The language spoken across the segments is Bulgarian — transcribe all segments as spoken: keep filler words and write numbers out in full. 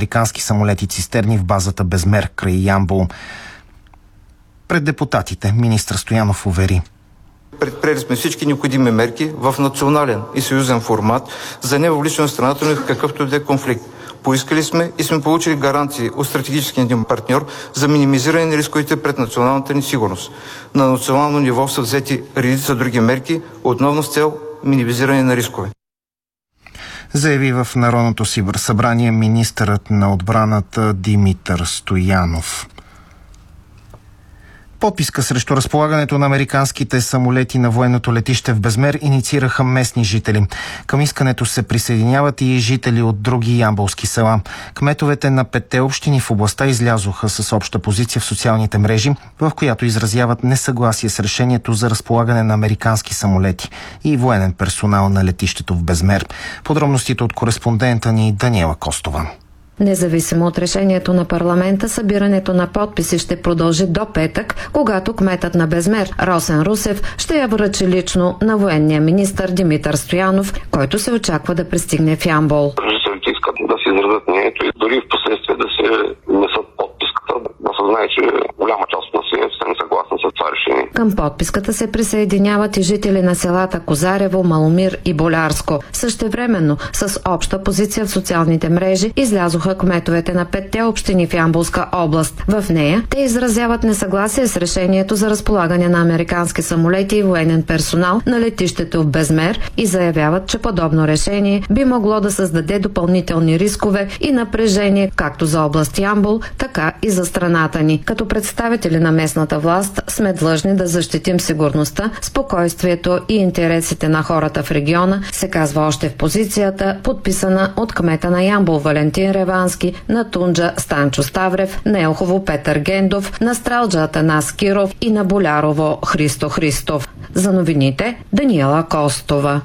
американски самолети цистерни в базата Безмер край Ямбол. Пред депутатите министър Стоянов увери: предприели сме всички необходими мерки в национален и съюзен формат за невъвличане на страната ни в какъвто и да е конфликт. Поискали сме и сме получили гаранции от стратегическия ни партньор за минимизиране на рисковете пред националната ни сигурност. На национално ниво са взети редица други мерки, отново с цел минимизиране на рискове. Заяви в Народното събрание министърът на отбраната Димитър Стоянов. Подписка срещу разполагането на американските самолети на военното летище в Безмер инициираха местни жители. Към искането се присъединяват и жители от други ямболски села. Кметовете на петте общини в областта излязоха с обща позиция в социалните мрежи, в която изразяват несъгласие с решението за разполагане на американски самолети и военен персонал на летището в Безмер. Подробностите от кореспондента ни Даниела Костова. Независимо от решението на парламента, събирането на подписи ще продължи до петък, когато кметът на Безмер Росен Русев ще я връчи лично на военния министър Димитър Стоянов, който се очаква да пристигне в Ямбол. Жителите искат да си изразят мнението и дори в последствие да се внесат подписката, да се знае, че голяма част от населението са несъгласни с това решение. Към подписката се присъединяват и жители на селата Козарево, Маломир и Болярско. Същевременно, с обща позиция в социалните мрежи излязоха кметовете на петте общини в Ямболска област. В нея те изразяват несъгласие с решението за разполагане на американски самолети и военен персонал на летището в Безмер и заявяват, че подобно решение би могло да създаде допълнителни рискове и напрежение както за област Ямбол, така и за страната ни. Като представители на местната власт сме длъжни да защитим сигурността, спокойствието и интересите на хората в региона, се казва още в позицията, подписана от кмета на Ямбол Валентин Ревански, на Тунджа Станчо Ставрев, на Елхово Петър Гендов, на Стралджа Атанас Киров и на Болярово Христо Христов. За новините Даниела Костова.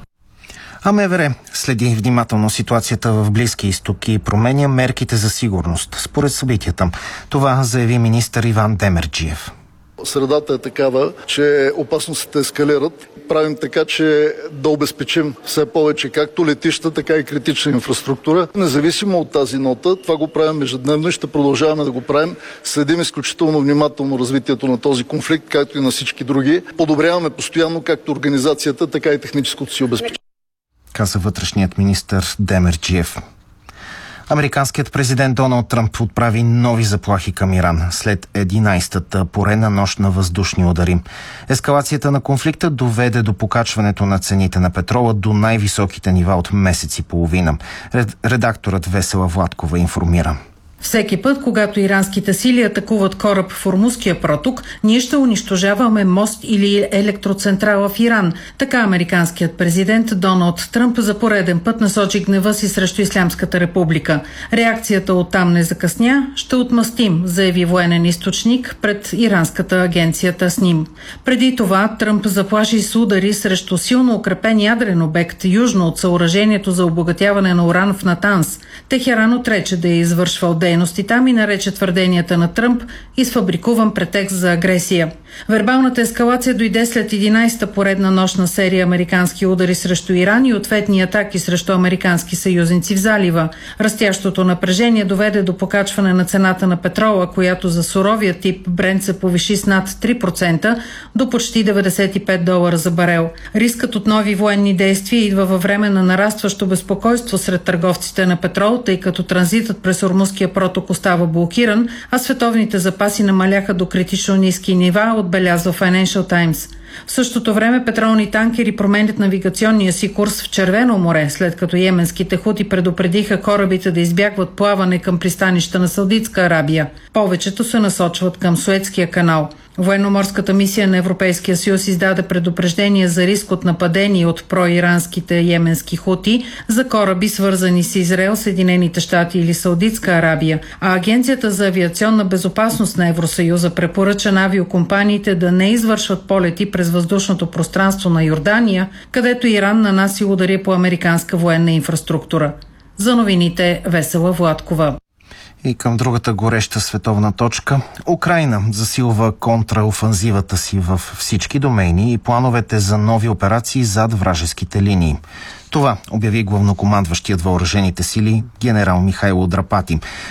А МВР следи внимателно ситуацията в Близкия изток и променя мерките за сигурност според събитията. Това заяви министър Иван Демерджиев. Средата е такава, че опасностите ескалират. Правим така, че да обезпечим все повече както летища, така и критична инфраструктура. Независимо от тази нота, това го правим ежедневно и ще продължаваме да го правим. Следим изключително внимателно развитието на този конфликт, както и на всички други. Подобряваме постоянно както организацията, така и техническото си обезпечение. Каза вътрешният министър Демерджиев. Американският президент Доналд Тръмп отправи нови заплахи към Иран след единайсетата поредна нощ на въздушни удари. Ескалацията на конфликта доведе до покачването на цените на петрола до най-високите нива от месец и половина. Редакторът Весела Владкова информира. Всеки път, когато иранските сили атакуват кораб в Ормузския проток, ние ще унищожаваме мост или електроцентрала в Иран. Така американският президент Доналд Тръмп за пореден път насочи гнева си срещу Ислямската република. Реакцията оттам не закъсня. Ще отмъстим, заяви военен източник пред иранската агенция Тасним. Преди това Тръмп заплаши с удари срещу силно укрепен ядрен обект южно от съоръжението за обогатяване на уран в Натанс. Техеран отрече да е извършвал дейности там и нарече твърденията на Тръмп изфабрикуван претекст за агресия. Вербалната ескалация дойде след единайсета поредна нощна серия американски удари срещу Иран и ответни атаки срещу американски съюзници в залива. Растящото напрежение доведе до покачване на цената на петрола, която за суровия тип Брент се повиши с над три процента до почти деветдесет и пет долара за барел. Рискът от нови военни действия идва във време на нарастващо безпокойство сред търговците на петрол, тъй като транзитът през Ормузския проток остава блокиран, а световните запаси намаляха до критично ниски нива, отбелязва Financial Times. В същото време петролни танкери променят навигационния си курс в Червено море, след като йеменските хути предупредиха корабите да избягват плаване към пристанища на Саудитска Арабия. Повечето се насочват към Суецкия канал. Военноморската мисия на Европейския съюз издаде предупреждение за риск от нападение от проиранските йеменски хути за кораби, свързани с Израел, Съединените щати или Саудитска Арабия. А Агенцията за авиационна безопасност на Евросъюза препоръча на авиокомпаниите да не извършват полети през въздушното пространство на Йордания, където Иран нанаси удари по американска военна инфраструктура. За новините Весела Владкова. И към другата гореща световна точка. Украйна засилва контраофанзивата си в всички домейни и плановете за нови операции зад вражеските линии. Това обяви главнокомандващият въоръжените сили генерал Михайло Драпати.